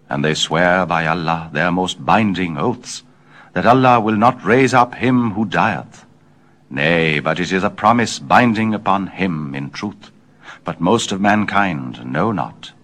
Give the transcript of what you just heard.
And they swear by Allah their most binding oaths, that Allah will not raise up him who dieth. Nay, but it is a promise binding upon him in truth. But most of mankind know not.